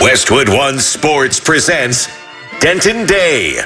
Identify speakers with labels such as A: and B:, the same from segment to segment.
A: Westwood One Sports presents Denton Day.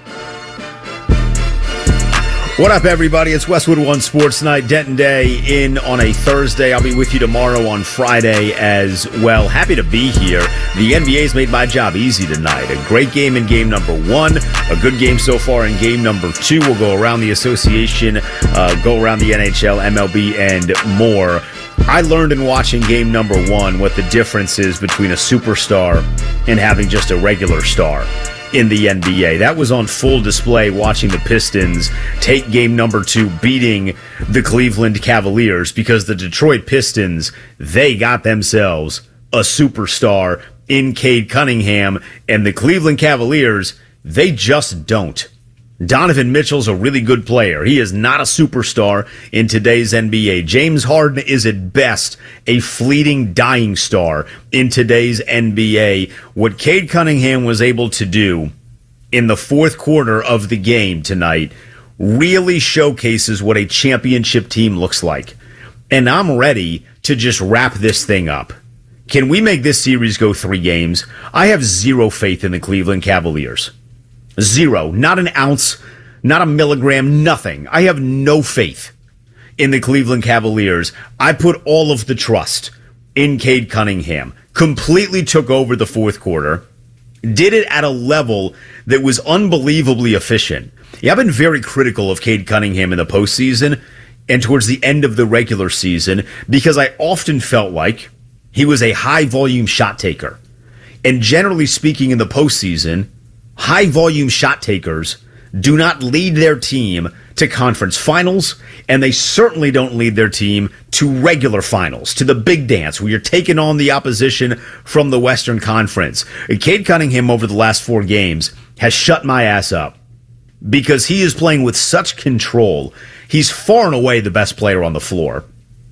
B: What up, everybody? It's Westwood One Sports Night. Denton Day in on a Thursday. I'll be with you tomorrow on Friday as well. Happy to be here. The NBA's made my job easy tonight. A great game in game number one. A good game so far in game number two. We'll go around the association, go around the NHL, MLB, and more. I learned in watching game number one what the difference is between a superstar and having just a regular star in the NBA. That was on full display watching the Pistons take game number two, beating the Cleveland Cavaliers, because the Detroit Pistons, they got themselves a superstar in Cade Cunningham, and the Cleveland Cavaliers, they just don't. Donovan Mitchell's a really good player. He is not a superstar in today's NBA. James Harden is at best a fleeting dying star in today's NBA. What Cade Cunningham was able to do in the fourth quarter of the game tonight really showcases what a championship team looks like. And I'm ready to just wrap this thing up. Can we make this series go 3 games? I have zero faith in the Cleveland Cavaliers. Zero. Not an ounce, not a milligram, nothing. I have no faith in the Cleveland Cavaliers. I put all of the trust in Cade Cunningham. Completely took over the fourth quarter. Did it at a level that was unbelievably efficient. Yeah, I've been very critical of Cade Cunningham in the postseason and towards the end of the regular season because I often felt like he was a high-volume shot taker. And generally speaking in the postseason, high-volume shot takers do not lead their team to conference finals, and they certainly don't lead their team to regular finals, to the big dance where you're taking on the opposition from the Western Conference. Cade Cunningham over the last 4 games has shut my ass up because he is playing with such control. He's far and away the best player on the floor.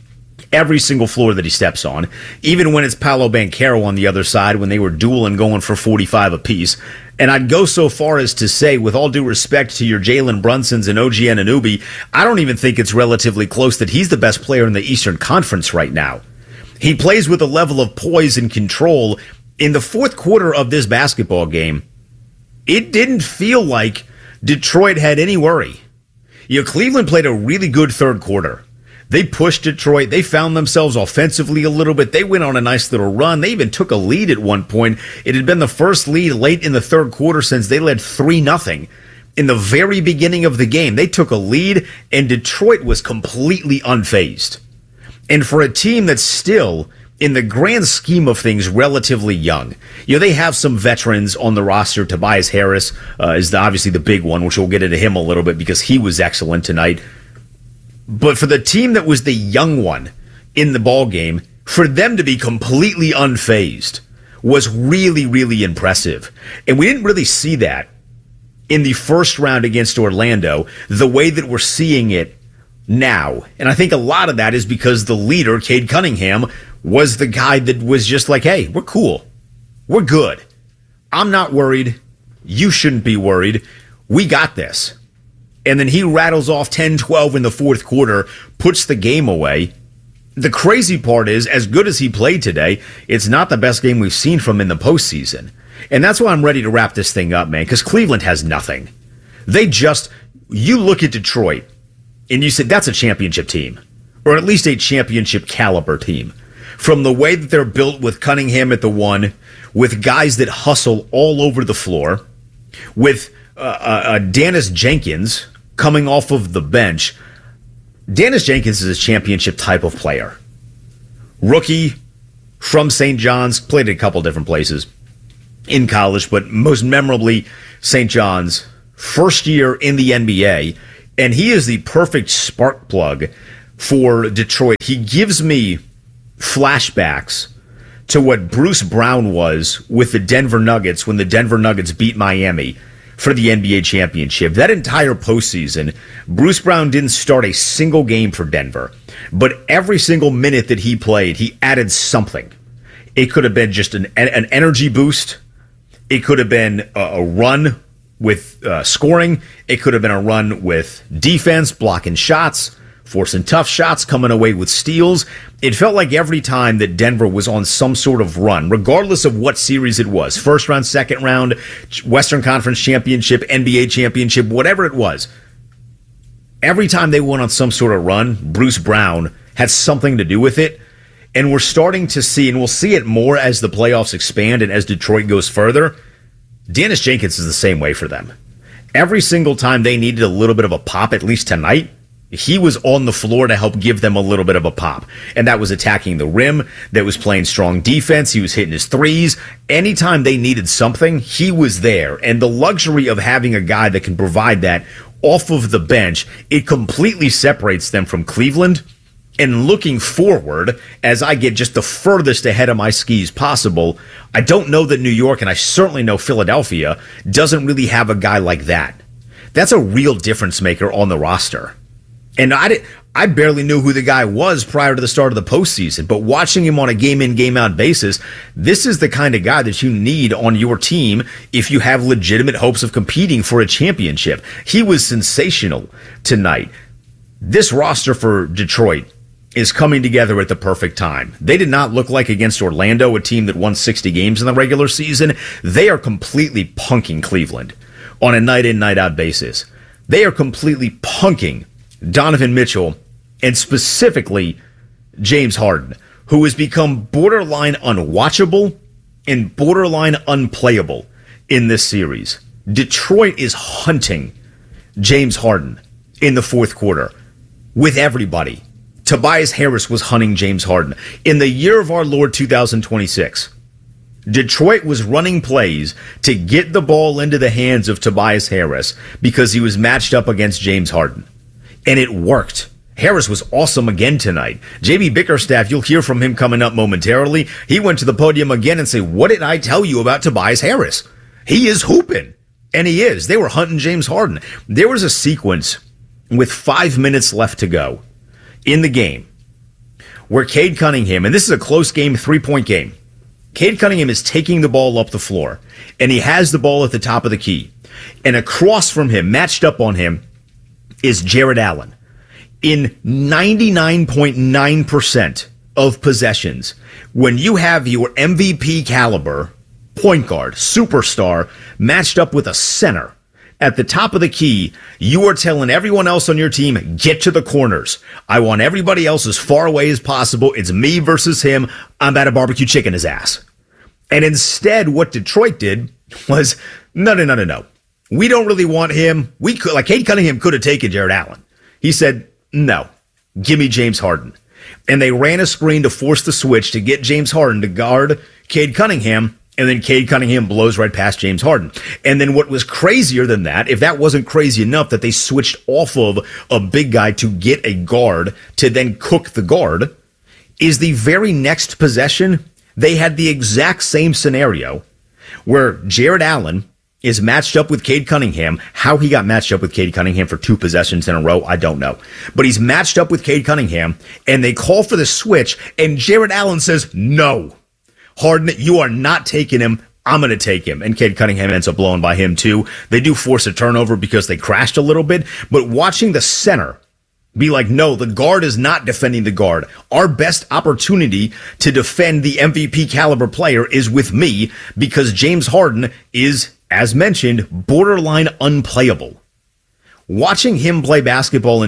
B: Every single floor that he steps on, even when it's Paolo Banchero on the other side when they were dueling going for 45 apiece. And I'd go so far as to say, with all due respect to your Jalen Brunsons and OG Anunoby, I don't even think it's relatively close that he's the best player in the Eastern Conference right now. He plays with a level of poise and control. In the fourth quarter of this basketball game, it didn't feel like Detroit had any worry. Cleveland played a really good third quarter. They pushed Detroit. They found themselves offensively a little bit. They went on a nice little run. They even took a lead at one point. It had been the first lead late in the third quarter since they led 3-0. In the very beginning of the game, they took a lead, and Detroit was completely unfazed. And for a team that's still, in the grand scheme of things, relatively young, they have some veterans on the roster. Tobias Harris is obviously the big one, which we'll get into him a little bit because he was excellent tonight. But for the team that was the young one in the ball game, for them to be completely unfazed was really, really impressive. And we didn't really see that in the first round against Orlando the way that we're seeing it now. And I think a lot of that is because the leader, Cade Cunningham, was the guy that was just like, hey, we're cool. We're good. I'm not worried. You shouldn't be worried. We got this. And then he rattles off 10-12 in the fourth quarter, puts the game away. The crazy part is, as good as he played today, it's not the best game we've seen from him in the postseason. And that's why I'm ready to wrap this thing up, man, because Cleveland has nothing. You look at Detroit, and you said, that's a championship team, or at least a championship caliber team. From the way that they're built with Cunningham at the one, with guys that hustle all over the floor, with Dennis Jenkins coming off of the bench. Dennis Jenkins is a championship type of player. Rookie from St. John's, played at a couple different places in college, but most memorably St. John's, first year in the NBA, and he is the perfect spark plug for Detroit. He gives me flashbacks to what Bruce Brown was with the Denver Nuggets when the Denver Nuggets beat Miami for the NBA championship. That entire postseason, Bruce Brown didn't start a single game for Denver, but every single minute that he played, he added something. It could have been just an energy boost. It could have been a run with scoring. It could have been a run with defense, blocking shots, forcing tough shots, coming away with steals. It felt like every time that Denver was on some sort of run, regardless of what series it was, first round, second round, Western Conference Championship, NBA Championship, whatever it was, every time they went on some sort of run, Bruce Brown had something to do with it. And we're starting to see, and we'll see it more as the playoffs expand and as Detroit goes further, Dennis Jenkins is the same way for them. Every single time they needed a little bit of a pop, at least tonight, he was on the floor to help give them a little bit of a pop. And that was attacking the rim, that was playing strong defense, he was hitting his threes. Anytime they needed something, he was there. And the luxury of having a guy that can provide that off of the bench, it completely separates them from Cleveland. And looking forward, as I get just the furthest ahead of my skis possible, I don't know that New York, and I certainly know Philadelphia, doesn't really have a guy like that. That's a real difference maker on the roster. And I barely knew who the guy was prior to the start of the postseason, but watching him on a game-in, game-out basis, this is the kind of guy that you need on your team if you have legitimate hopes of competing for a championship. He was sensational tonight. This roster for Detroit is coming together at the perfect time. They did not look like against Orlando, a team that won 60 games in the regular season. They are completely punking Cleveland on a night-in, night-out basis. They are completely punking Donovan Mitchell and specifically James Harden, who has become borderline unwatchable and borderline unplayable in this series. Detroit is hunting James Harden in the fourth quarter with everybody. Tobias Harris was hunting James Harden. In the year of our Lord 2026, Detroit was running plays to get the ball into the hands of Tobias Harris because he was matched up against James Harden. And it worked. Harris was awesome again tonight. J.B. Bickerstaff, you'll hear from him coming up momentarily. He went to the podium again and said, "What did I tell you about Tobias Harris? He is hooping." And he is. They were hunting James Harden. There was a sequence with 5 minutes left to go in the game where Cade Cunningham, and this is a close game, 3-point game, Cade Cunningham is taking the ball up the floor, and he has the ball at the top of the key. And across from him, matched up on him, is Jared Allen. In 99.9% of possessions, when you have your MVP caliber point guard, superstar, matched up with a center at the top of the key, you are telling everyone else on your team, get to the corners. I want everybody else as far away as possible. It's me versus him. I'm about to barbecue chicken his ass. And instead, what Detroit did was, no. We don't really want him. We could, like, Cade Cunningham could have taken Jared Allen. He said, no, give me James Harden. And they ran a screen to force the switch to get James Harden to guard Cade Cunningham. And then Cade Cunningham blows right past James Harden. And then what was crazier than that, if that wasn't crazy enough that they switched off of a big guy to get a guard to then cook the guard, is the very next possession, they had the exact same scenario where Jared Allen is matched up with Cade Cunningham. How he got matched up with Cade Cunningham for 2 possessions in a row, I don't know. But he's matched up with Cade Cunningham, and they call for the switch, and Jared Allen says, no. Harden, you are not taking him. I'm going to take him. And Cade Cunningham ends up blowing by him, too. They do force a turnover because they crashed a little bit. But watching the center be like, no, the guard is not defending the guard. Our best opportunity to defend the MVP caliber player is with me because James Harden is, as mentioned, borderline unplayable. Watching him play basketball in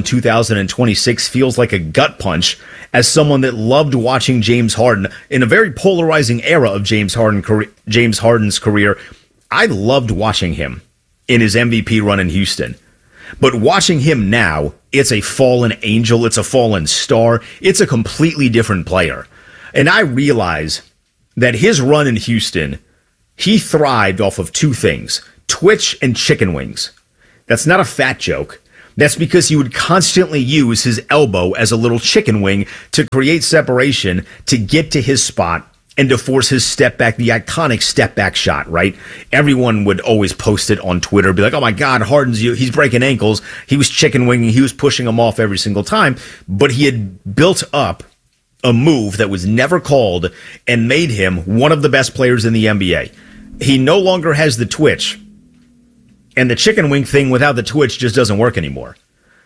B: 2026 feels like a gut punch as someone that loved watching James Harden in a very polarizing era of James Harden's career. I loved watching him in his MVP run in Houston. But watching him now, it's a fallen angel, it's a fallen star, it's a completely different player. And I realize that his run in Houston, he thrived off of 2 things, Twitch and chicken wings. That's not a fat joke. That's because he would constantly use his elbow as a little chicken wing to create separation to get to his spot and to force his step back, the iconic step back shot, right? Everyone would always post it on Twitter, be like, oh my God, he's breaking ankles. He was chicken winging. He was pushing him off every single time. But he had built up a move that was never called and made him one of the best players in the NBA. He no longer has the twitch. And the chicken wing thing without the twitch just doesn't work anymore.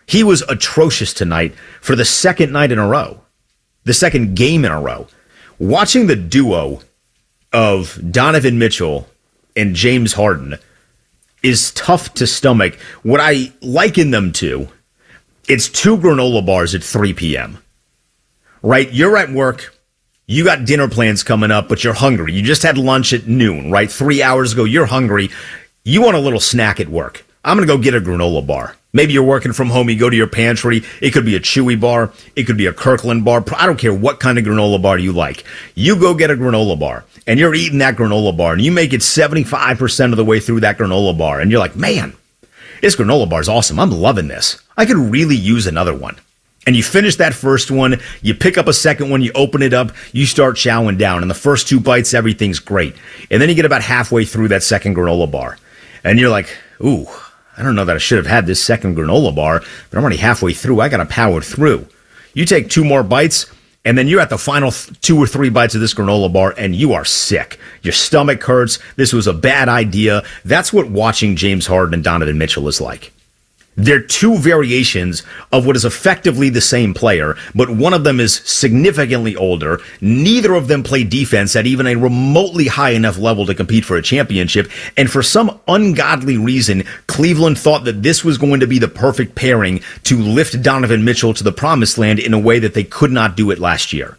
B: He was atrocious tonight for the second night in a row, the second game in a row. Watching the duo of Donovan Mitchell and James Harden is tough to stomach. What I liken them to, it's 2 granola bars at 3 p.m., right? You're at work. You got dinner plans coming up, but you're hungry. You just had lunch at noon, right? 3 hours ago, you're hungry. You want a little snack at work. I'm going to go get a granola bar. Maybe you're working from home. You go to your pantry. It could be a Chewy bar. It could be a Kirkland bar. I don't care what kind of granola bar you like. You go get a granola bar, and you're eating that granola bar, and you make it 75% of the way through that granola bar, and you're like, man, this granola bar is awesome. I'm loving this. I could really use another one. And you finish that first one, you pick up a second one, you open it up, you start chowing down. And the first 2 bites, everything's great. And then you get about halfway through that second granola bar. And you're like, ooh, I don't know that I should have had this second granola bar, but I'm already halfway through. I got to power through. You take 2 more bites, and then you're at the final 2 or 3 bites of this granola bar, and you are sick. Your stomach hurts. This was a bad idea. That's what watching James Harden and Donovan Mitchell is like. They're 2 variations of what is effectively the same player, but one of them is significantly older. Neither of them play defense at even a remotely high enough level to compete for a championship. And for some ungodly reason, Cleveland thought that this was going to be the perfect pairing to lift Donovan Mitchell to the promised land in a way that they could not do it last year.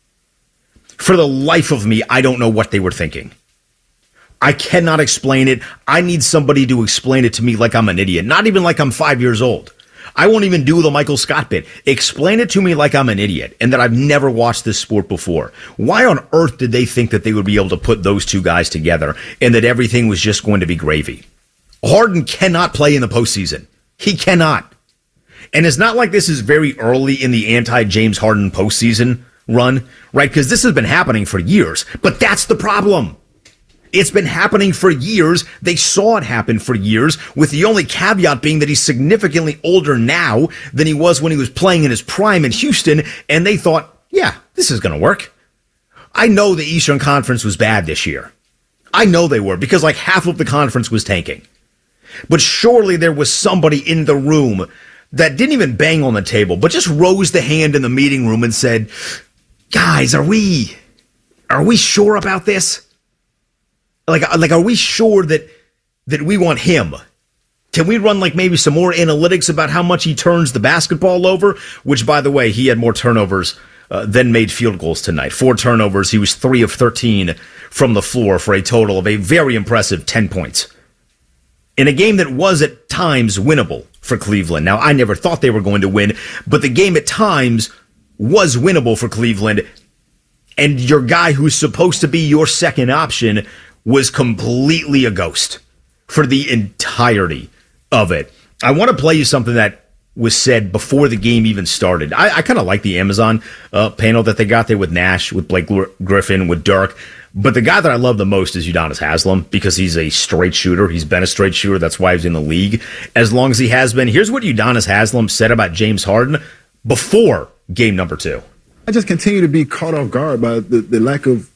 B: For the life of me, I don't know what they were thinking. I cannot explain it. I need somebody to explain it to me like I'm an idiot. Not even like I'm 5 years old. I won't even do the Michael Scott bit. Explain it to me like I'm an idiot and that I've never watched this sport before. Why on earth did they think that they would be able to put those 2 guys together and that everything was just going to be gravy? Harden cannot play in the postseason. He cannot. And it's not like this is very early in the anti-James Harden postseason run, right? Because this has been happening for years. But that's the problem. It's been happening for years. They saw it happen for years, with the only caveat being that he's significantly older now than he was when he was playing in his prime in Houston, and they thought, yeah, this is going to work. I know the Eastern Conference was bad this year. I know they were, because like half of the conference was tanking. But surely there was somebody in the room that didn't even bang on the table, but just rose the hand in the meeting room and said, guys, are we sure about this? Like, are we sure that we want him? Can we run like maybe some more analytics about how much he turns the basketball over? Which, by the way, he had more turnovers than made field goals tonight. 4 turnovers. He was 3 of 13 from the floor for a total of a very impressive 10 points. In a game that was at times winnable for Cleveland. Now, I never thought they were going to win, but the game at times was winnable for Cleveland. And your guy who's supposed to be your second option was completely a ghost for the entirety of it. I want to play you something that was said before the game even started. I kind of like the Amazon panel that they got there with Nash, with Blake Griffin, with Dirk. But the guy that I love the most is Udonis Haslem, because he's a straight shooter. He's been a straight shooter. That's why he's in the league as long as he has been. Here's what Udonis Haslem said about James Harden before game number 2.
C: I just continue to be caught off guard by the lack of,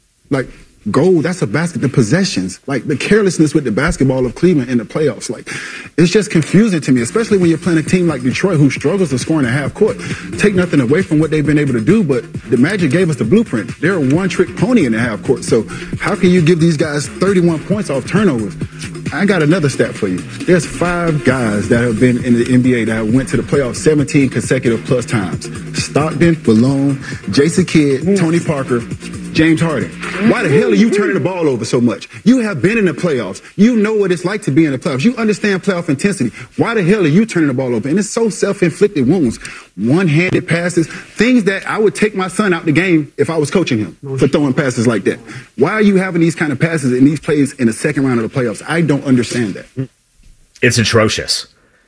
C: goal. That's a basket. The possessions, the carelessness with the basketball of Cleveland in the playoffs. It's just confusing to me, especially when you're playing a team like Detroit who struggles to score in the half court. Take nothing away from what they've been able to do, but the Magic gave us the blueprint. They're a one-trick pony in the half court. So how can you give these guys 31 points off turnovers? I got another stat for you. There's 5 guys that have been in the NBA that went to the playoffs 17 consecutive plus times. Stockton, Malone, Jason Kidd, Tony Parker, James Harden. Why the hell are you turning the ball over so much? You have been in the playoffs. You know what it's like to be in the playoffs. You understand playoff intensity. Why the hell are you turning the ball over? And it's so self-inflicted wounds. One-handed passes, things that I would take my son out the game if I was coaching him for throwing passes like that. Why are you having these kind of passes in these plays in the second round of the playoffs? I don't understand that.
B: It's atrocious.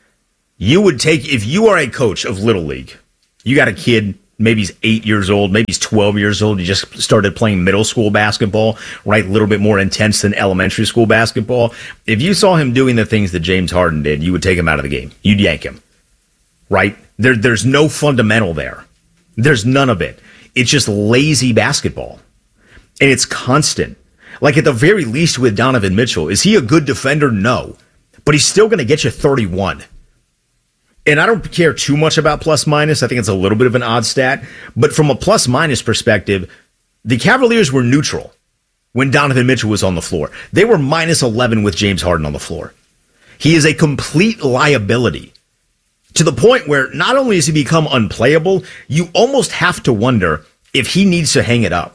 B: You would take, if you are a coach of Little League, you got a kid, maybe he's 8 years old, maybe he's 12 years old. He just started playing middle school basketball, right? A little bit more intense than elementary school basketball. If you saw him doing the things that James Harden did, you would take him out of the game. You'd yank him, right? There's no fundamental there. There's none of it. It's just lazy basketball. And it's constant. Like at the very least with Donovan Mitchell, is he a good defender? No. But he's still going to get you 31. And I don't care too much about plus minus. I think it's a little bit of an odd stat. But from a plus minus perspective, the Cavaliers were neutral when Donovan Mitchell was on the floor. They were minus 11 with James Harden on the floor. He is a complete liability to the point where not only has he become unplayable, you almost have to wonder if he needs to hang it up.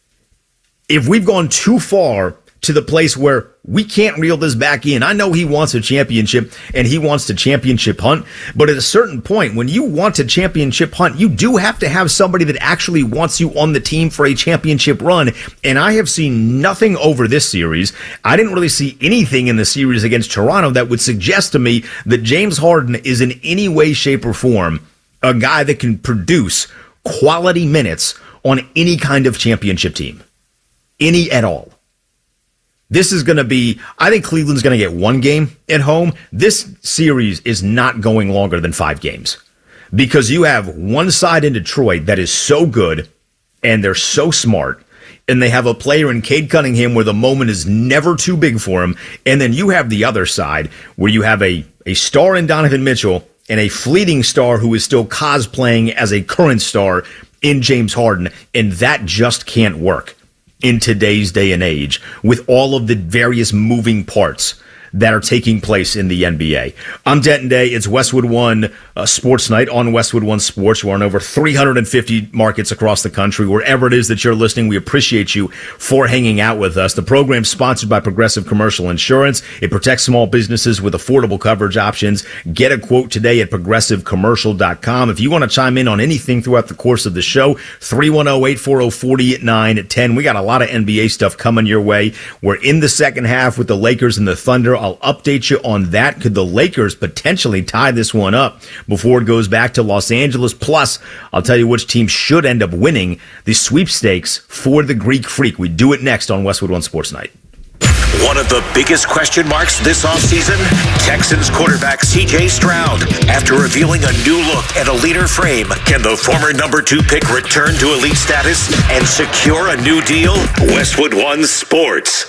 B: If we've gone too far to the place where we can't reel this back in. I know he wants a championship and he wants to championship hunt, but at a certain point, when you want to championship hunt, you do have to have somebody that actually wants you on the team for a championship run. And I have seen nothing over this series. I didn't really see anything in the series against Toronto that would suggest to me that James Harden is in any way, shape, or form a guy that can produce quality minutes on any kind of championship team. Any at all. This is going to be, I think Cleveland's going to get one game at home. This series is not going longer than 5 games because you have one side in Detroit that is so good and they're so smart, and they have a player in Cade Cunningham where the moment is never too big for him. And then you have the other side where you have a star in Donovan Mitchell and a fleeting star who is still cosplaying as a current star in James Harden, and that just can't work in today's day and age with all of the various moving parts that are taking place in the NBA. I'm Denton Day. It's Westwood One Sports Night on Westwood One Sports. We're in over 350 markets across the country. Wherever it is that you're listening, we appreciate you for hanging out with us. The program's sponsored by Progressive Commercial Insurance. It protects small businesses with affordable coverage options. Get a quote today at progressivecommercial.com. If you want to chime in on anything throughout the course of the show, 310-840-4910. We got a lot of NBA stuff coming your way. We're in the second half with the Lakers and the Thunder. I'll update you on that. Could the Lakers potentially tie this one up before it goes back to Los Angeles? Plus, I'll tell you which team should end up winning the sweepstakes for the Greek Freak. We do it next on Westwood One Sports Night.
A: One of the biggest question marks this offseason, Texans quarterback C.J. Stroud. After revealing a new look and a leaner frame, can the former number 2 pick return to elite status and secure a new deal? Westwood One Sports.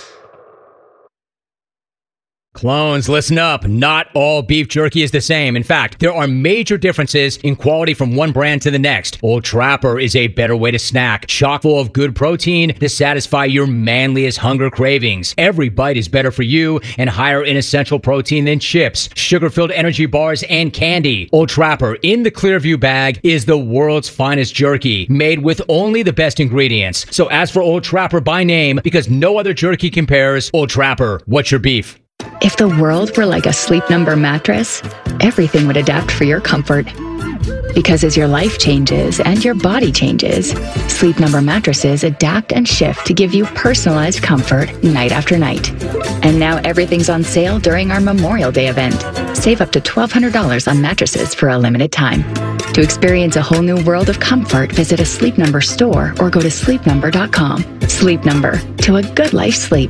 D: Clones, listen up. Not all beef jerky is the same. In fact, there are major differences in quality from one brand to the next. Old Trapper is a better way to snack, chock full of good protein to satisfy your manliest hunger cravings. Every bite is better for you and higher in essential protein than chips, sugar-filled energy bars, and candy. Old Trapper in the Clearview bag is the world's finest jerky, made with only the best ingredients. So ask for Old Trapper by name because no other jerky compares. Old Trapper, what's your beef?
E: If the world were like a Sleep Number mattress, everything would adapt for your comfort. Because as your life changes and your body changes, Sleep Number mattresses adapt and shift to give you personalized comfort night after night. And now everything's on sale during our Memorial Day event. Save up to $1,200 on mattresses for a limited time. To experience a whole new world of comfort, visit a Sleep Number store or go to sleepnumber.com. Sleep Number, to a good life sleep.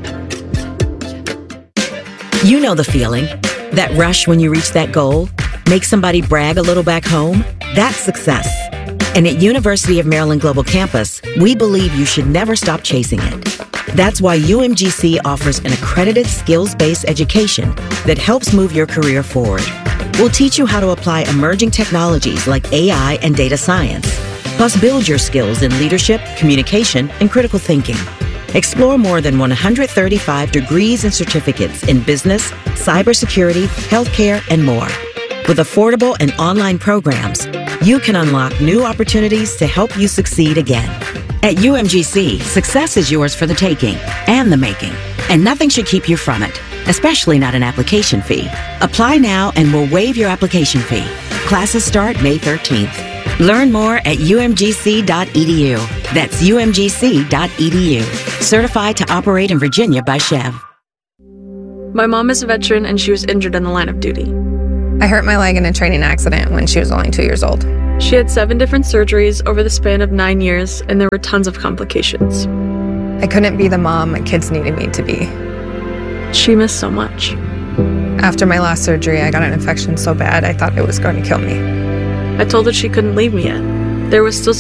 F: You know the feeling. That rush when you reach that goal? Make somebody brag a little back home? That's success. And at University of Maryland Global Campus, we believe you should never stop chasing it. That's why UMGC offers an accredited skills-based education that helps move your career forward. We'll teach you how to apply emerging technologies like AI and data science, plus build your skills in leadership, communication, and critical thinking. Explore more than 135 degrees and certificates in business, cybersecurity, healthcare, and more. With affordable and online programs, you can unlock new opportunities to help you succeed again. At UMGC, success is yours for the taking and the making, and nothing should keep you from it, especially not an application fee. Apply now and we'll waive your application fee. Classes start May 13th. Learn more at umgc.edu. That's umgc.edu. Certified to operate in Virginia by Chev.
G: My mom is a veteran and she was injured in the line of duty.
H: I hurt my leg in a training accident when she was only 2 years old.
G: She had 7 different surgeries over the span of 9 years, and there were tons of complications.
H: I couldn't be the mom my kids needed me to be.
G: She missed so much.
H: After my last surgery, I got an infection so bad I thought it was going to kill me.
G: I told her she couldn't leave me yet. There was still